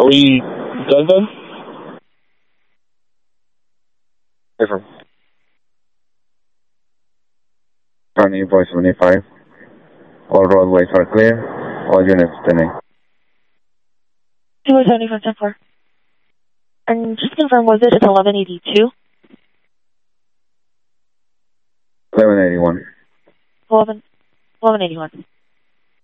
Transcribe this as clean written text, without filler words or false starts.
we done then? Different. Running voice 75. All roadways are clear. All units standing. Kilo 75-10-4. And just confirm, was it 1182? 1181. 1181.